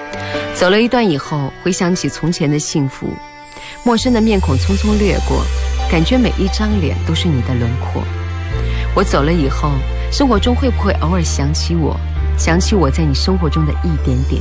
走了一段以后，回想起从前的幸福，陌生的面孔匆匆掠过，感觉每一张脸都是你的轮廓。我走了以后，生活中会不会偶尔想起我，想起我在你生活中的一点点